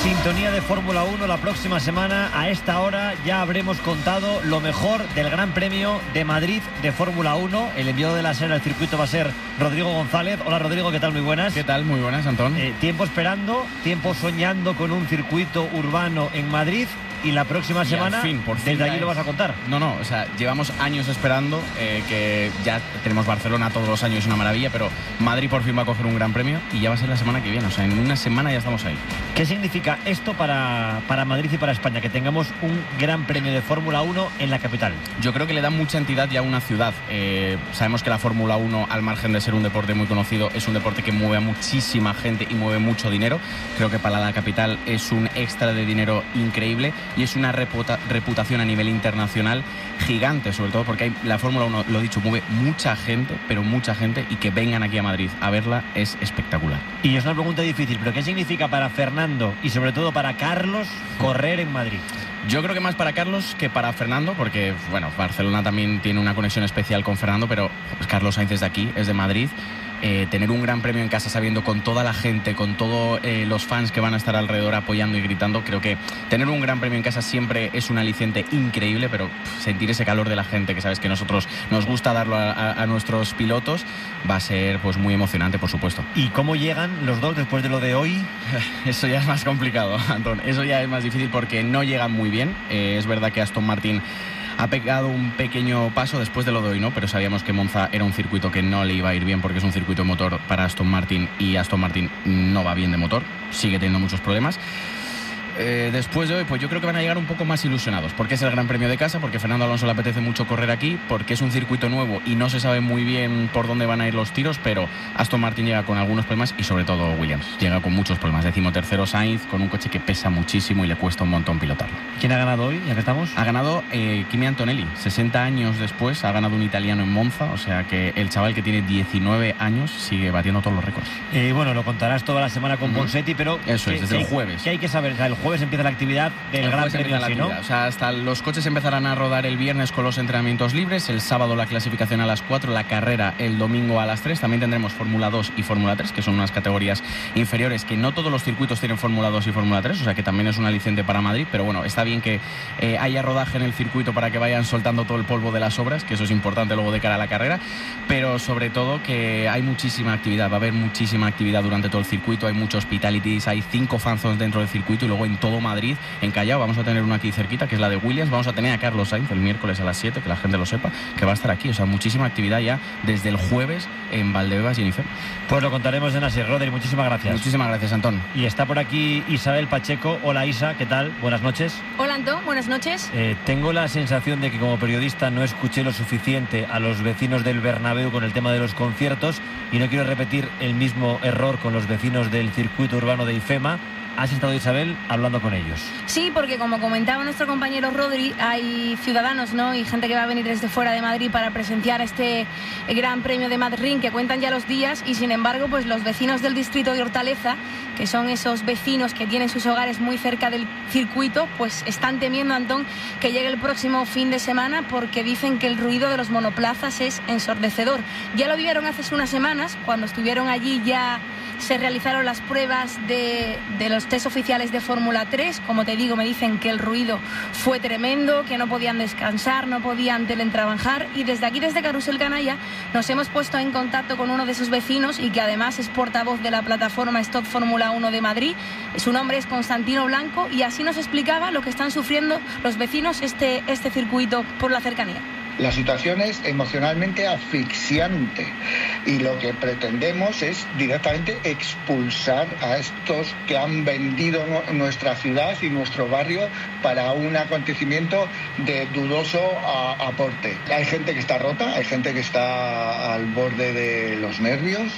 Sintonía de Fórmula 1 la próxima semana. A esta hora ya habremos contado lo mejor del Gran Premio de Madrid de Fórmula 1. El enviado de la SER al circuito va a ser Rodrigo González. Hola Rodrigo, ¿qué tal? Muy buenas. ¿Qué tal? Muy buenas, Antón. Tiempo esperando, tiempo soñando con un circuito urbano en Madrid. Y la próxima semana, por fin, desde allí lo vas a contar. No, o sea, llevamos años esperando, que ya tenemos Barcelona todos los años, es una maravilla, pero Madrid por fin va a coger un gran premio y ya va a ser la semana que viene, o sea, en una semana ya estamos ahí. ¿Qué significa esto para Madrid y para España, que tengamos un gran premio de Fórmula 1 en la capital? Yo creo que le da mucha entidad ya a una ciudad. Sabemos que la Fórmula 1, al margen de ser un deporte muy conocido, es un deporte que mueve a muchísima gente y mueve mucho dinero. Creo que para la capital es un extra de dinero increíble y es una reputación a nivel internacional gigante, sobre todo porque la Fórmula 1, lo he dicho, mueve mucha gente, pero mucha gente, y que vengan aquí a Madrid a verla es espectacular. Y es una pregunta difícil, pero ¿qué significa para Fernando y sobre todo para Carlos correr en Madrid? Yo creo que más para Carlos que para Fernando, porque bueno, Barcelona también tiene una conexión especial con Fernando, pero pues, Carlos Sainz es de aquí, es de Madrid. Tener un gran premio en casa sabiendo con toda la gente, con todos los fans que van a estar alrededor apoyando y gritando, creo que tener un gran premio en casa siempre es un aliciente increíble, pero sentir ese calor de la gente, que sabes que nosotros nos gusta darlo a nuestros pilotos, va a ser pues muy emocionante, por supuesto. ¿Y cómo llegan los dos después de lo de hoy? Eso ya es más complicado, Antón, eso ya es más difícil porque no llegan muy bien. Es verdad que Aston Martin ha pegado un pequeño paso después de lo de hoy, ¿no? Pero sabíamos que Monza era un circuito que no le iba a ir bien porque es un circuito de motor para Aston Martin y Aston Martin no va bien de motor, sigue teniendo muchos problemas. Después de hoy, pues yo creo que van a llegar un poco más ilusionados, porque es el Gran Premio de casa, porque a Fernando Alonso le apetece mucho correr aquí, porque es un circuito nuevo y no se sabe muy bien por dónde van a ir los tiros, pero Aston Martin llega con algunos problemas y sobre todo Williams llega con muchos problemas. 13º Sainz, con un coche que pesa muchísimo y le cuesta un montón pilotarlo. ¿Quién ha ganado hoy, ya que estamos? Ha ganado Kimi Antonelli, 60 años después, ha ganado un italiano en Monza, o sea que el chaval que tiene 19 años sigue batiendo todos los récords. Bueno, lo contarás toda la semana con Ponseti, pero... Eso es, desde el jueves. ¿Qué hay que saber? O sea, el jueves empieza la actividad del Gran Premio, ¿no? O sea, hasta los coches empezarán a rodar el viernes con los entrenamientos libres, el sábado la clasificación a las 4, la carrera el domingo a las 3, también tendremos Fórmula 2 y Fórmula 3, que son unas categorías inferiores, que no todos los circuitos tienen Fórmula 2 y Fórmula 3, o sea que también es un aliciente para Madrid, pero bueno, está bien que haya rodaje en el circuito para que vayan soltando todo el polvo de las obras, que eso es importante luego de cara a la carrera, pero sobre todo que hay muchísima actividad, va a haber muchísima actividad durante todo el circuito, hay muchos hospitalities, hay 5 fanzones dentro del circuito y luego en todo Madrid, en Callao, vamos a tener una aquí cerquita, que es la de Williams, vamos a tener a Carlos Sainz el miércoles a las 7, que la gente lo sepa, que va a estar aquí, o sea, muchísima actividad ya desde el jueves en Valdebebas y en IFEM. Pues lo contaremos en Asier. Rodri, muchísimas gracias. Muchísimas gracias, Antón. Y está por aquí Isabel Pacheco. Hola Isa, ¿qué tal? Buenas noches. Hola Antón, buenas noches. Tengo la sensación de que como periodista no escuché lo suficiente a los vecinos del Bernabéu con el tema de los conciertos y no quiero repetir el mismo error con los vecinos del circuito urbano de IFEMA. ¿Has estado, Isabel, hablando con ellos? Sí, porque como comentaba nuestro compañero Rodri, hay ciudadanos, ¿no?, y gente que va a venir desde fuera de Madrid para presenciar este Gran Premio de Madrid, que cuentan ya los días, y sin embargo, pues los vecinos del distrito de Hortaleza, que son esos vecinos que tienen sus hogares muy cerca del circuito, pues están temiendo, Antón, que llegue el próximo fin de semana, porque dicen que el ruido de los monoplazas es ensordecedor. Ya lo vivieron hace unas semanas, cuando estuvieron allí ya se realizaron las pruebas de los test oficiales de Fórmula 3. Como te digo, me dicen que el ruido fue tremendo, que no podían descansar, no podían teletrabajar, y desde aquí, desde Carrusel Canalla, nos hemos puesto en contacto con uno de esos vecinos y que además es portavoz de la plataforma Stop Fórmula 1 de Madrid. Su nombre es Constantino Blanco y así nos explicaba lo que están sufriendo los vecinos este circuito por la cercanía. La situación es emocionalmente asfixiante y lo que pretendemos es directamente expulsar a estos que han vendido nuestra ciudad y nuestro barrio para un acontecimiento de dudoso aporte. Hay gente que está rota, hay gente que está al borde de los nervios.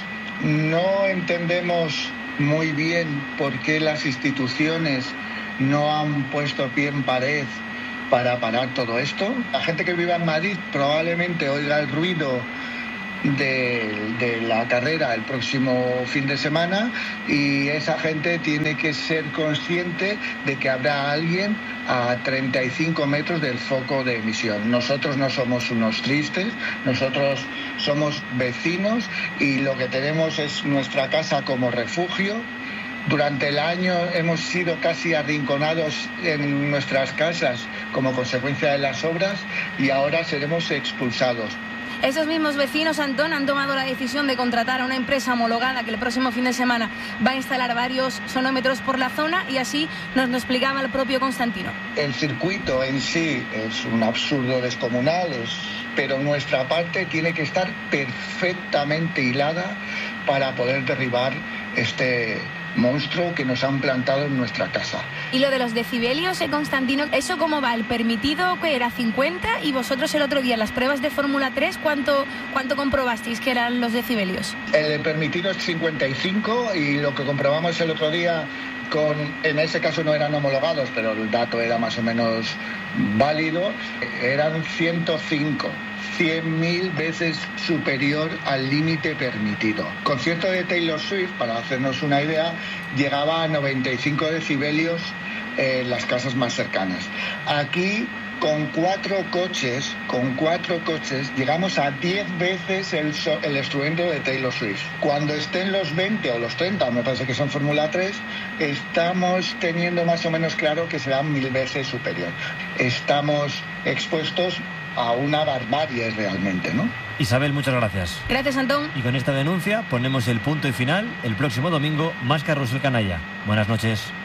No entendemos muy bien por qué las instituciones no han puesto pie en pared para parar todo esto. La gente que viva en Madrid probablemente oiga el ruido de la carrera el próximo fin de semana y esa gente tiene que ser consciente de que habrá alguien a 35 metros del foco de emisión. Nosotros no somos unos tristes, nosotros somos vecinos y lo que tenemos es nuestra casa como refugio Durante el año hemos sido casi arrinconados en nuestras casas como consecuencia de las obras y ahora seremos expulsados. Esos mismos vecinos, Antón, han tomado la decisión de contratar a una empresa homologada que el próximo fin de semana va a instalar varios sonómetros por la zona y así nos lo explicaba el propio Constantino. El circuito en sí es un absurdo descomunal, pero nuestra parte tiene que estar perfectamente hilada para poder derribar este monstruo que nos han plantado en nuestra casa. Y lo de los decibelios, Constantino, ¿eso cómo va? ¿El permitido que era 50 y vosotros el otro día en las pruebas de Fórmula 3 cuánto comprobasteis que eran los decibelios? El permitido es 55 y lo que comprobamos el otro día en ese caso no eran homologados, pero el dato era más o menos válido, eran 105. 100.000 veces superior al límite permitido. El concierto de Taylor Swift, para hacernos una idea, llegaba a 95 decibelios en las casas más cercanas. Aquí, con cuatro coches, llegamos a 10 veces el estruendo de Taylor Swift. Cuando estén los 20 o los 30, me parece que son Fórmula 3, estamos teniendo más o menos claro que será 1000 veces superior. Estamos expuestos a una barbarie realmente, ¿no? Isabel, muchas gracias. Gracias, Antón. Y con esta denuncia ponemos el punto y final. El próximo domingo, más Carrusel Canalla. Buenas noches.